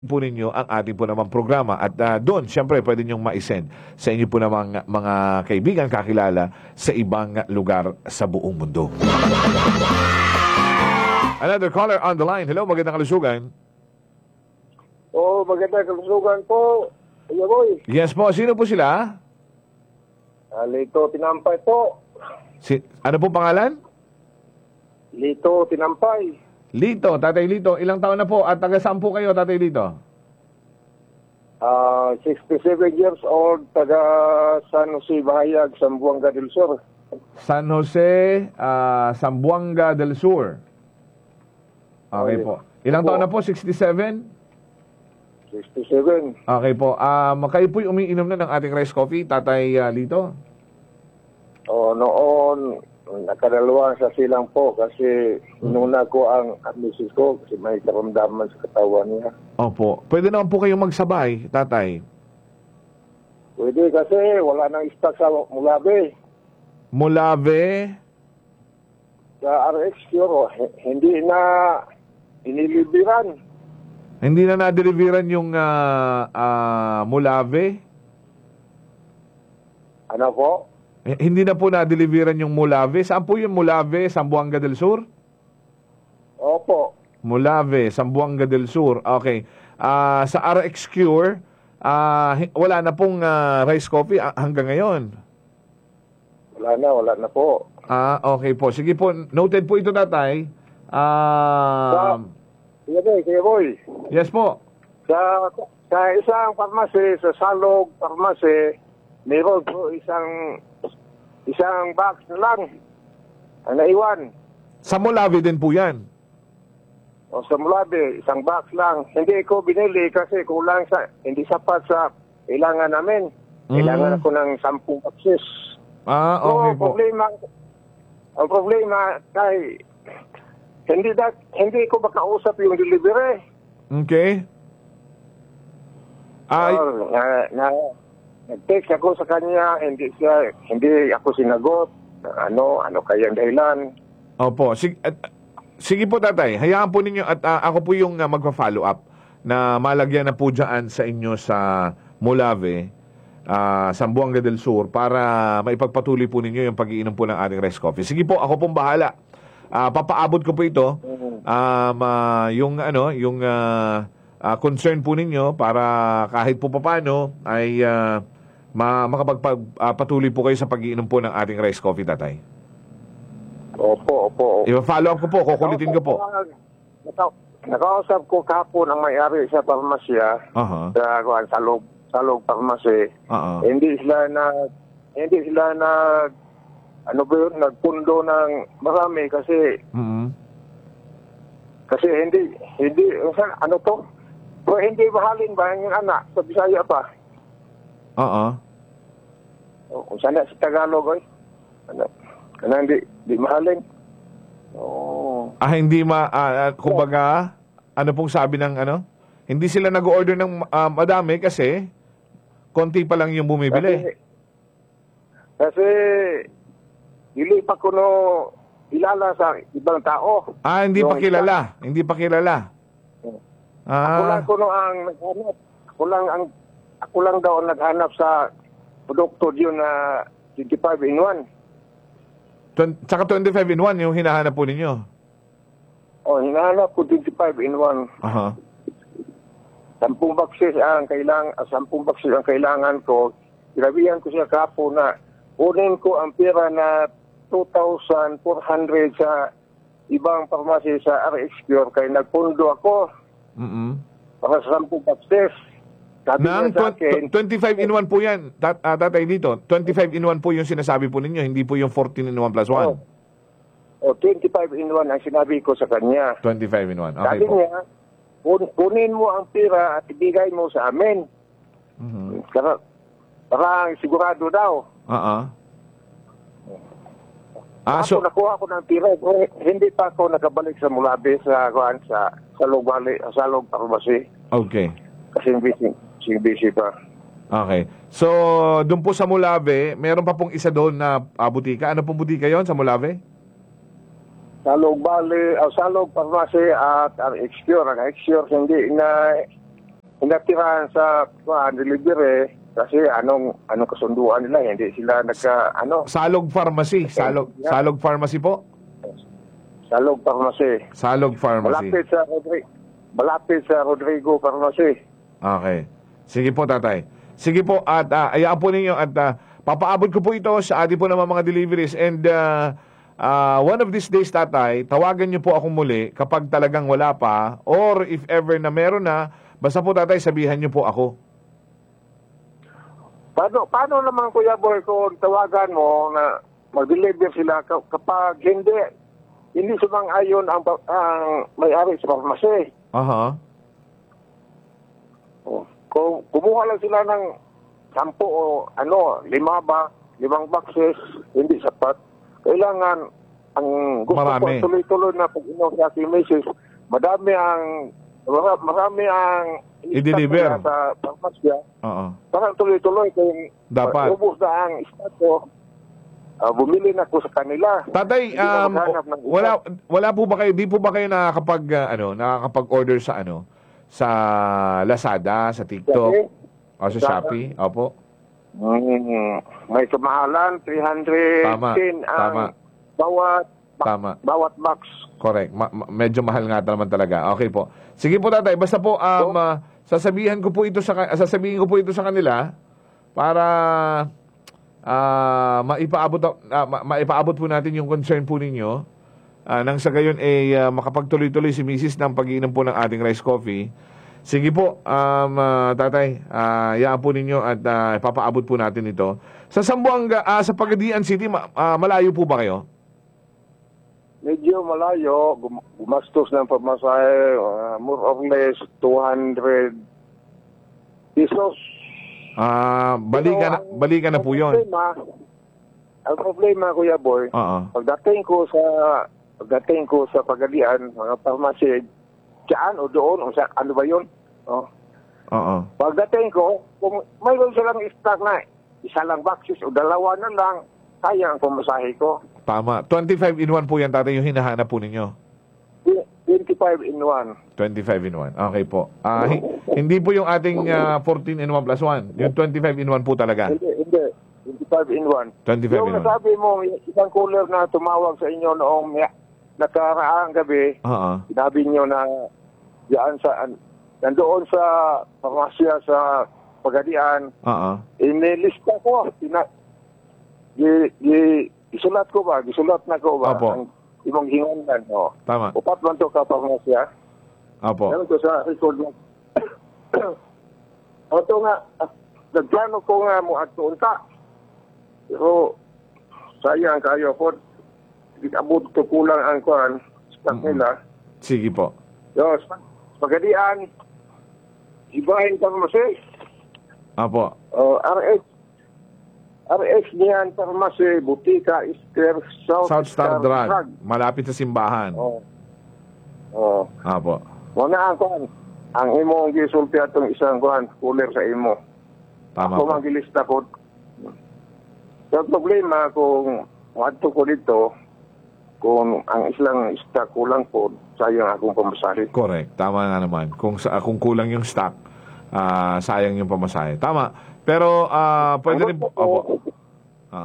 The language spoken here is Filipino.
po ninyo ang ating po namang programa at doon siyempre pwede nyong ma-send sa inyo po namang mga kaibigan, kakilala sa ibang lugar sa buong mundo. Another caller on the line. Hello, magandang kalusugan. Magandang kalusugan po. Kuya Boy. Yes po, sino po sila? Lito Tinampay po. Ano po pangalan? Lito Tinampay. Lito, Tatay Lito. Ilang taon na po at taga saan po kayo, Tatay Lito? 67 years old, taga San Jose, Bahayag, Zamboanga del Sur. San Jose, Zamboanga del Sur. Okay po. Ilang taon na po? 67? 67. Okay po. Kayo po'y umiinom na ng ating rice coffee, Tatay Lito? Noon, nakadalawang sa silang po kasi inuna ko ang misis ko kasi may karamdaman sa katawan niya. Opo. Pwede naman po kayong magsabay, Tatay. Pwede kasi wala nang stock sa Mulabe. Mulave. Sa RX Cure, hindi na inilibiran. Hindi na na-deliveran yung Mulave. Ano po? Hindi na po na-deliveran yung Mulave. Saan po yung Mulave? Zamboanga del Sur? Opo. Mulave, Zamboanga del Sur. Okay. Sa RX Cure, wala na pong rice coffee hanggang ngayon. Wala na po. Okay po. Sige po, noted po ito, Tatay. Kuya Boy. Yes po. Sa isang pharmacy, sa Salog Pharmacy, meron po isang box na lang ang naiwan. Sa Mulave din po yan. O sa Mulabe, isang box lang. Hindi ko binili kasi kulang hindi sapat sa kailangan namin. Kailangan ako ng 10 boxes. Okay po. Ang problema kay hindi ko makausap yung delivery. Okay. Nag-text ako sa kanya, hindi ako sinagot. Ano kayang dahilan? Opo. Sige po, Tatay. Hayaan po ninyo at ako po yung magpa-follow up na malagyan na po dyan sa inyo sa Mulave, Zamboanga del Sur para maipagpatuloy po ninyo yung pag-iinom po ng ating rice coffee. Sige po, ako pong bahala. Papaabot ko po ito. Yung concern po ninyo para kahit po paano ay makapagpatuloy po kayo sa pag-iinom po ng ating rice coffee, Tatay. Opo. I-follow up ko po, kukulitin ko po. Nakausap ko kahapon ang may-ari sa parmasya sa Salog Pharmacy. Hindi sila nagpundo ng marami kasi hindi ano to? Pero hindi mahalin ba yung anak sa Bisaya pa? Kung sana sa Tagalog hindi mahalin. Hindi kumbaga, ano pong sabi ng ano? Hindi sila nag-order ng madami kasi konti pa lang yung bumibili. Kasi hindi pa ko ilala sa ibang tao. Hindi pa kilala. Hindi pa kilala. Ako lang daw ang naghanap sa produkto yun na 25 in 1. Tsaka 25 in 1 yung hinahanap po ninyo. Hinahanap ko 25 in 1. 10 boxes ang kailangan ko. Sinabihan ko siya kapo na kunin ko ang pera na 2,400 sa ibang pharmacy sa RX Cure kaya nagpundo ako para sa 10 boxes. Sabi Nang niya sa akin, 25 in 1 po yan, Tatay dito. 25 in 1 po yung sinasabi po ninyo, hindi po yung 14 in 1 plus 1. 25 in 1 ang sinabi ko sa kanya. 25 in 1. Okay Sabi po. niya, kunin mo ang pera at ibigay mo sa amin. Para sigurado daw. So nakuha ko ng pera. Hindi pa ako nakabalik sa Mulabe sa Salog Pharmacy. okay. Kasi busy pa. Okay. So, doon po sa Mulave, meron pa pong isa doon na butika. Ano pong butika yon sa Mulave? Salog Pharmacy at RX Cure. Ang RX Cure hindi na natirahan sa delivery kasi anong kasunduan nila, hindi sila Salog Pharmacy. Salog Pharmacy po? Salog Pharmacy. Salog Pharmacy. Malapit sa Rodrigo Pharmacy. Okay. Sige po, tatay. Sige po, at ayaan po ninyo at papaabot ko po ito sa ating po naman mga deliveries. And one of these days, tatay, tawagan niyo po ako muli kapag talagang wala pa, or if ever na meron na, basta po, tatay, sabihan niyo po ako. Paano naman, Kuya Boy, kung tawagan mo na mag-deliver sila kapag hindi sumang-ayon ang may-ari sa pharmacy? Aha. Kung kumuha lang sila ng 10 o 5 boxes, hindi sapat. Kailangan, ang gusto Marami. ko tuloy-tuloy na pag-inom sa aking misis, marami ang I-deliver. sa pharmacy. Oo. Parang tuloy-tuloy kung Dapat. ubos na ang stock ko, bumili na ko sa kanila. Tatay, Hindi na maghanap ng iba. wala po ba kayo, di po ba kayo nakakapag-order sa sa Lazada, sa TikTok, o sa Shopee? Opo. May kamahalan, 310 Tama. ang bawat box. Correct. Medyo mahal nga naman talaga. Okay po. Sige po, tatay, basta po sasabihin ko po ito sa kanila para maipaabot po natin yung concern po ninyo. Nang sa gayon makapagtuloy-tuloy si Mrs. ng pag-iinom po ng ating rice coffee. Sige po, tatay, yaan po ninyo at ipapaabot po natin ito. Sa Zamboanga, sa Pagadian City, malayo po ba kayo? Medyo malayo, gumastos ng pamasahe, more or less 200 pesos. Balikan na po yun. Ang problema, Kuya Boy, Oo. pagdating ko sa Pagadian, mga pharmacy, saan o doon, o sa, ano ba yun? Oh. Oo. Pagdating ko, kung mayroon silang stock na isa lang boxes o dalawa na lang, kaya ang pamasahe ko. Tama. 25 in 1 po yan, tatay, yung hinahanap po ninyo. 25 in 1. 25 in 1. Okay po. Hindi po yung ating 14 in 1 plus 1. Yung 25 in 1 po talaga. Hindi. 25 in 1. 25 Yung in 1. nasabi mo, isang cooler na tumawag sa inyo noong nakaraang gabi, Oo. sinabi nyo na nandoon sa farmasya sa Pagadian, Oo. inilista ko. Gisulat na ko ba? Opo. Ang imong hingan no. Tama. Upat man to ka farmasya. Opo. Meron ko sa record mo. Oto nga, nagplano ko nga mo at unta. Pero, sayang kayo po. Abot to kulang ang kuhan. Stock nila. Sige po. So, Pagadian, ibahin farmasy. Opo. RX niyan, farmasy, butika, Easter, South Star Drug. Malapit sa simbahan. Oo. Opo. Muna ang kuhan. Ang imong gisulti atong isang kuhan, cooler sa imo. Tama Ako po. magilista ko. So, problema kung wadto ko dito, kung ang islang stock kulang po, sayang akong pamasahe. Correct. Tama nga naman. Kung kulang yung stock, sayang yung pamasahe. Tama. Pero, pwede rin po. Opo.